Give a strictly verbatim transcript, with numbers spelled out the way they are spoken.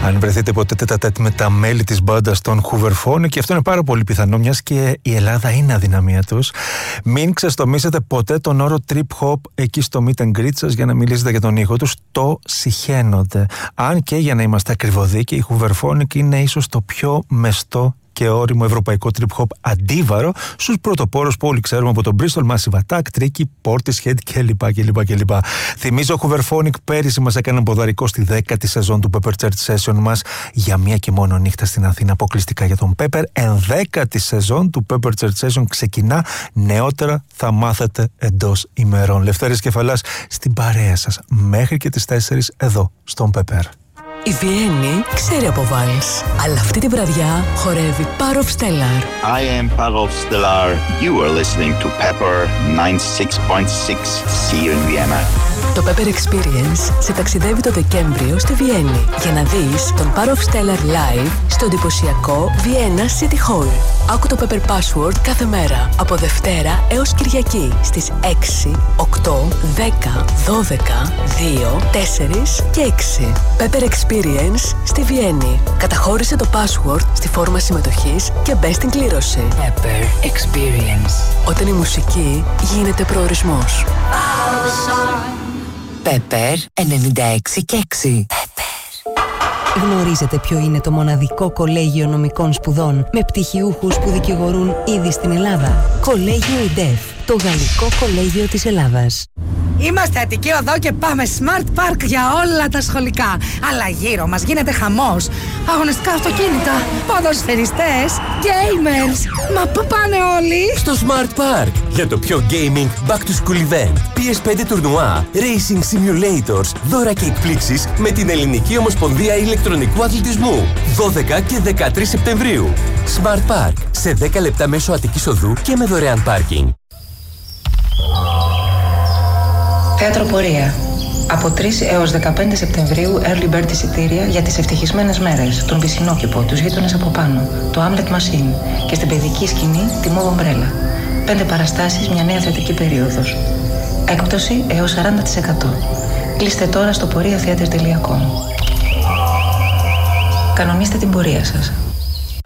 Αν βρεθείτε ποτέ τέτα-τέτ με τα μέλη της μπάντας των Hooverphonic, και αυτό είναι πάρα πολύ πιθανό, μιας και η Ελλάδα είναι αδυναμία τους, μην ξεστομίσετε ποτέ τον όρο trip hop εκεί στο meet and greet σας για να μιλήσετε για τον ήχο τους. Το συχαίνονται. Αν και, για να είμαστε ακριβοδίκαιοι, η Hooverphonic είναι ίσως το πιο μεστό και όριμο ευρωπαϊκό trip hop αντίβαρο στους πρωτοπόρους που όλοι ξέρουμε από τον Bristol Massive Attack, Tricky, Portishead κλπ. κλπ, κλπ. Θυμίζω, Hooverphonic πέρυσι μας έκανε ποδαρικό στη δέκατη σεζόν του Pepper Church Session μας για μία και μόνο νύχτα στην Αθήνα, αποκλειστικά για τον Pepper. Ενδέκατη σεζόν του Pepper Church Session ξεκινά. Νεότερα θα μάθετε εντός ημερών. Λευτέρης Κεφαλάς στην παρέα σας μέχρι και τις τέσσερις εδώ στον Pepper. Η Βιέννη ξέρει από βάλς, αλλά αυτή τη βραδιά χορεύει Parov Stellar. I am Parov Stellar. You are listening to Pepper ninety-six point six See you in Vienna. Το Pepper Experience σε ταξιδεύει το Δεκέμβριο στη Βιέννη για να δεις τον Parov Stellar live στο εντυπωσιακό Vienna City Hall. Άκου το Pepper Password κάθε μέρα από Δευτέρα έως Κυριακή στις έξι, οκτώ, δέκα, δώδεκα, δύο, τέσσερα και έξι. Pepper Experience στη Βιέννη. Καταχώρησε το password στη φόρμα συμμετοχής και μπες στην κλήρωση. Pepper Experience. Όταν η μουσική γίνεται προορισμός. Pepper ενενήντα έξι και έξι. Γνωρίζετε ποιο είναι το μοναδικό κολέγιο νομικών σπουδών με πτυχιούχους που δικηγορούν ήδη στην Ελλάδα? Κολέγιο ΙΝΤΕΦ, το γαλλικό κολέγιο της Ελλάδας. Είμαστε Αττική Οδό και πάμε Smart Park για όλα τα σχολικά. Αλλά γύρω μας γίνεται χαμός. Αγωνιστικά αυτοκίνητα, ποδοσφαιριστές, gamers. Μα πού πάνε όλοι? Στο Smart Park για το πιο gaming back to school event. πι ες φάιβ τουρνουά, racing simulators, δώρα και εκπλήξεις με την Ελληνική Ομοσπονδία Ηλεκτρονικού Αθλητισμού. δώδεκα και δεκατρείς Σεπτεμβρίου. Smart Park σε δέκα λεπτά μέσω Αττικής Οδού και με δωρεάν πάρκινγκ. Θέατρο Πορεία. Από τρεις έως δεκαπέντε Σεπτεμβρίου early bird εισιτήρια για τις ευτυχισμένες μέρες, τον Πισινόκηπο, τους γείτονες από πάνω, το Hamlet Machine και στην παιδική σκηνή τη Move Umbrella. Πέντε παραστάσεις, μια νέα θεατρική περίοδος. Έκπτωση έως σαράντα τοις εκατό. Κλείστε τώρα στο πορεία theater τελεία com. Κανονίστε την πορεία σας.